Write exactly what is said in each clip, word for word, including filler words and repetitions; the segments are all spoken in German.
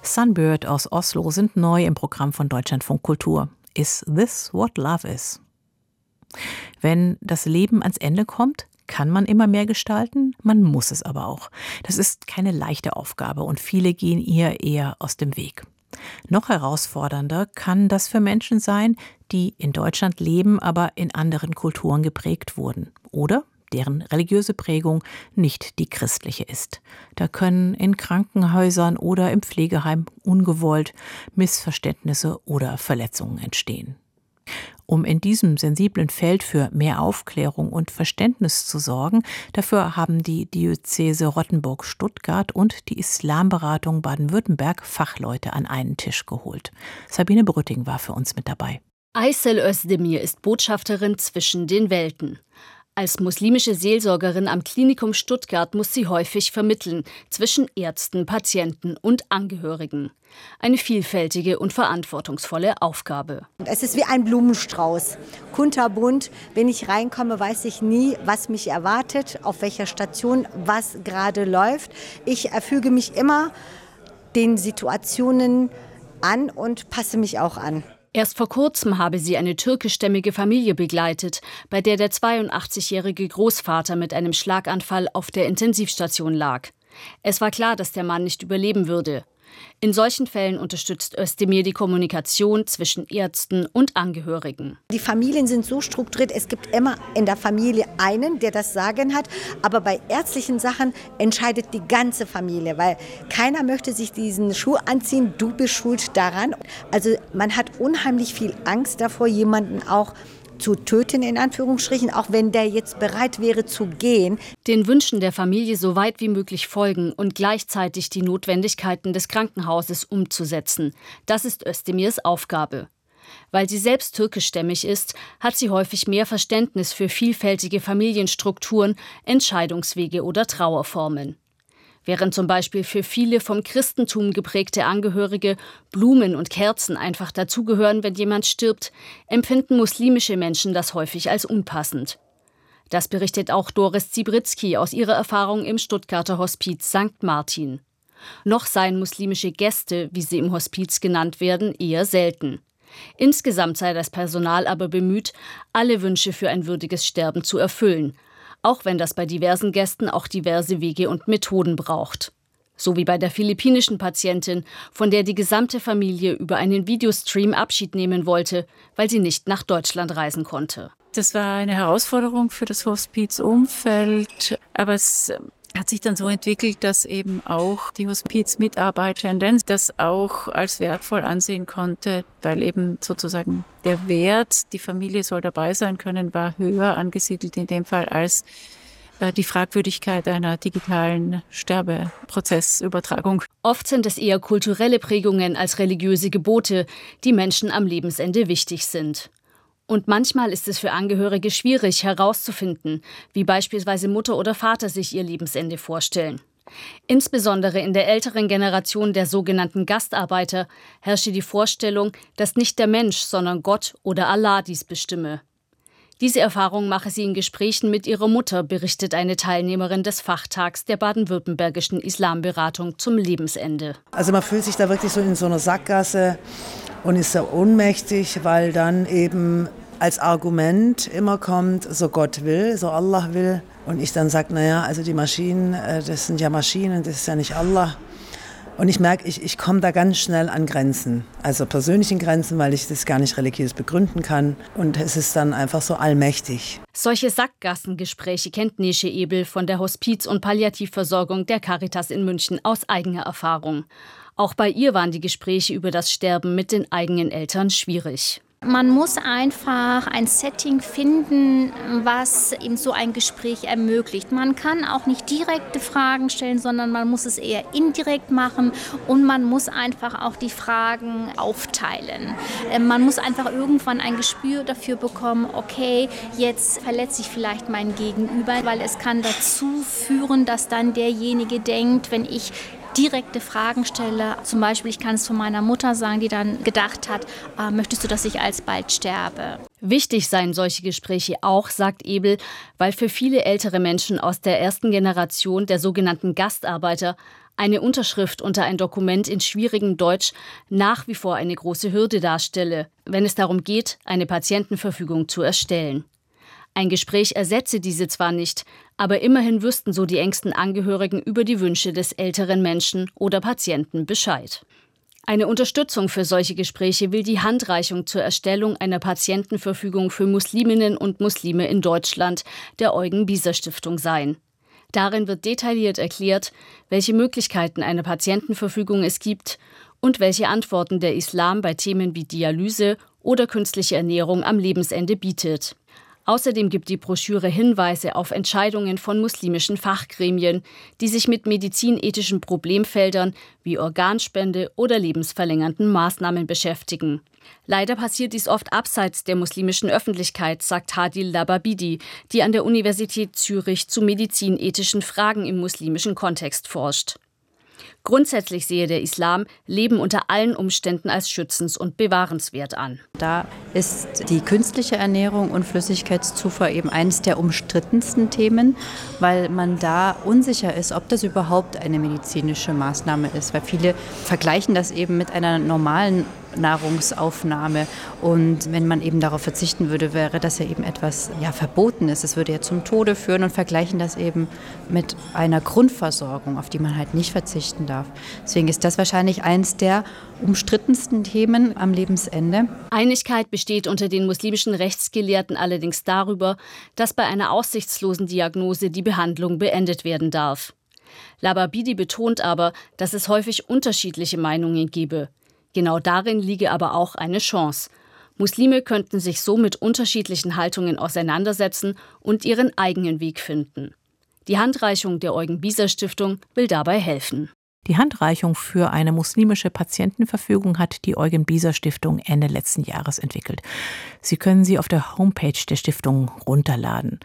Sunbird aus Oslo sind neu im Programm von Deutschlandfunk Kultur. Is this what love is? Wenn das Leben ans Ende kommt, kann man immer mehr gestalten, man muss es aber auch. Das ist keine leichte Aufgabe und viele gehen ihr eher aus dem Weg. Noch herausfordernder kann das für Menschen sein, die in Deutschland leben, aber in anderen Kulturen geprägt wurden oder deren religiöse Prägung nicht die christliche ist. Da können in Krankenhäusern oder im Pflegeheim ungewollt Missverständnisse oder Verletzungen entstehen. Um in diesem sensiblen Feld für mehr Aufklärung und Verständnis zu sorgen, dafür haben die Diözese Rottenburg-Stuttgart und die Islamberatung Baden-Württemberg Fachleute an einen Tisch geholt. Sabine Brütting war für uns mit dabei. Aysel Özdemir ist Botschafterin zwischen den Welten. Als muslimische Seelsorgerin am Klinikum Stuttgart muss sie häufig vermitteln zwischen Ärzten, Patienten und Angehörigen. Eine vielfältige und verantwortungsvolle Aufgabe. Es ist wie ein Blumenstrauß, kunterbunt. Wenn ich reinkomme, weiß ich nie, was mich erwartet, auf welcher Station, was gerade läuft. Ich füge mich immer den Situationen an und passe mich auch an. Erst vor kurzem habe sie eine türkischstämmige Familie begleitet, bei der der zweiundachtzigjährige Großvater mit einem Schlaganfall auf der Intensivstation lag. Es war klar, dass der Mann nicht überleben würde. In solchen Fällen unterstützt Özdemir die Kommunikation zwischen Ärzten und Angehörigen. Die Familien sind so strukturiert, es gibt immer in der Familie einen, der das Sagen hat. Aber bei ärztlichen Sachen entscheidet die ganze Familie, weil keiner möchte sich diesen Schuh anziehen, du bist schuld daran. Also man hat unheimlich viel Angst davor, jemanden auch zu töten, in Anführungsstrichen, auch wenn der jetzt bereit wäre zu gehen. Den Wünschen der Familie so weit wie möglich folgen und gleichzeitig die Notwendigkeiten des Krankenhauses umzusetzen. Das ist Özdemirs Aufgabe. Weil sie selbst türkischstämmig ist, hat sie häufig mehr Verständnis für vielfältige Familienstrukturen, Entscheidungswege oder Trauerformen. Während zum Beispiel für viele vom Christentum geprägte Angehörige Blumen und Kerzen einfach dazugehören, wenn jemand stirbt, empfinden muslimische Menschen das häufig als unpassend. Das berichtet auch Doris Zibritzky aus ihrer Erfahrung im Stuttgarter Hospiz Sankt Martin. Noch seien muslimische Gäste, wie sie im Hospiz genannt werden, eher selten. Insgesamt sei das Personal aber bemüht, alle Wünsche für ein würdiges Sterben zu erfüllen, auch wenn das bei diversen Gästen auch diverse Wege und Methoden braucht. So wie bei der philippinischen Patientin, von der die gesamte Familie über einen Videostream Abschied nehmen wollte, weil sie nicht nach Deutschland reisen konnte. Das war eine Herausforderung für das Hospizumfeld, aber es hat sich dann so entwickelt, dass eben auch die Hospizmitarbeitenden das auch als wertvoll ansehen konnte, weil eben sozusagen der Wert, die Familie soll dabei sein können, war höher angesiedelt in dem Fall als äh, die Fragwürdigkeit einer digitalen Sterbeprozessübertragung. Oft sind es eher kulturelle Prägungen als religiöse Gebote, die Menschen am Lebensende wichtig sind. Und manchmal ist es für Angehörige schwierig herauszufinden, wie beispielsweise Mutter oder Vater sich ihr Lebensende vorstellen. Insbesondere in der älteren Generation der sogenannten Gastarbeiter herrsche die Vorstellung, dass nicht der Mensch, sondern Gott oder Allah dies bestimme. Diese Erfahrung mache sie in Gesprächen mit ihrer Mutter, berichtet eine Teilnehmerin des Fachtags der baden-württembergischen Islamberatung zum Lebensende. Also man fühlt sich da wirklich so in so einer Sackgasse und ist so ohnmächtig, weil dann eben als Argument immer kommt, so Gott will, so Allah will. Und ich dann sage, naja, also die Maschinen, das sind ja Maschinen, das ist ja nicht Allah. Und ich merke, ich, ich komme da ganz schnell an Grenzen, also persönlichen Grenzen, weil ich das gar nicht religiös begründen kann. Und es ist dann einfach so allmächtig. Solche Sackgassengespräche kennt Nesche Ebel von der Hospiz- und Palliativversorgung der Caritas in München aus eigener Erfahrung. Auch bei ihr waren die Gespräche über das Sterben mit den eigenen Eltern schwierig. Man muss einfach ein Setting finden, was eben so ein Gespräch ermöglicht. Man kann auch nicht direkte Fragen stellen, sondern man muss es eher indirekt machen und man muss einfach auch die Fragen aufteilen. Man muss einfach irgendwann ein Gespür dafür bekommen, okay, jetzt verletze ich vielleicht mein Gegenüber, weil es kann dazu führen, dass dann derjenige denkt, wenn ich direkte Fragen stelle. Zum Beispiel, ich kann es von meiner Mutter sagen, die dann gedacht hat, äh, möchtest du, dass ich alsbald sterbe? Wichtig seien solche Gespräche auch, sagt Ebel, weil für viele ältere Menschen aus der ersten Generation der sogenannten Gastarbeiter eine Unterschrift unter ein Dokument in schwierigem Deutsch nach wie vor eine große Hürde darstelle, wenn es darum geht, eine Patientenverfügung zu erstellen. Ein Gespräch ersetze diese zwar nicht, aber immerhin wüssten so die engsten Angehörigen über die Wünsche des älteren Menschen oder Patienten Bescheid. Eine Unterstützung für solche Gespräche will die Handreichung zur Erstellung einer Patientenverfügung für Musliminnen und Muslime in Deutschland der Eugen-Biser-Stiftung sein. Darin wird detailliert erklärt, welche Möglichkeiten einer Patientenverfügung es gibt und welche Antworten der Islam bei Themen wie Dialyse oder künstliche Ernährung am Lebensende bietet. Außerdem gibt die Broschüre Hinweise auf Entscheidungen von muslimischen Fachgremien, die sich mit medizinethischen Problemfeldern wie Organspende oder lebensverlängernden Maßnahmen beschäftigen. Leider passiert dies oft abseits der muslimischen Öffentlichkeit, sagt Hadil Lababidi, die an der Universität Zürich zu medizinethischen Fragen im muslimischen Kontext forscht. Grundsätzlich sehe der Islam Leben unter allen Umständen als schützens- und bewahrenswert an. Da ist die künstliche Ernährung und Flüssigkeitszufuhr eben eines der umstrittensten Themen, weil man da unsicher ist, ob das überhaupt eine medizinische Maßnahme ist. Weil viele vergleichen das eben mit einer normalen Nahrungsaufnahme. Und wenn man eben darauf verzichten würde, wäre das ja eben etwas ja, Verbotenes. Es würde ja zum Tode führen und vergleichen das eben mit einer Grundversorgung, auf die man halt nicht verzichten darf. Deswegen ist das wahrscheinlich eins der umstrittensten Themen am Lebensende. Einigkeit besteht unter den muslimischen Rechtsgelehrten allerdings darüber, dass bei einer aussichtslosen Diagnose die Behandlung beendet werden darf. Lababidi betont aber, dass es häufig unterschiedliche Meinungen gebe. Genau darin liege aber auch eine Chance. Muslime könnten sich so mit unterschiedlichen Haltungen auseinandersetzen und ihren eigenen Weg finden. Die Handreichung der Eugen-Biser-Stiftung will dabei helfen. Die Handreichung für eine muslimische Patientenverfügung hat die Eugen-Biser-Stiftung Ende letzten Jahres entwickelt. Sie können sie auf der Homepage der Stiftung runterladen.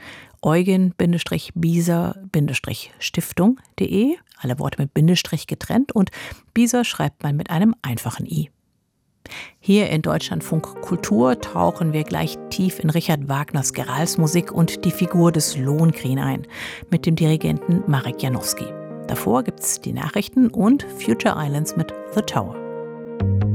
Eugen-Biser-Stiftung punkt de, alle Worte mit Bindestrich getrennt, und Biser schreibt man mit einem einfachen I. Hier in Deutschlandfunk Kultur tauchen wir gleich tief in Richard Wagners Gralsmusik und die Figur des Lohengrin ein, mit dem Dirigenten Marek Janowski. Davor gibt's die Nachrichten und Future Islands mit The Tower.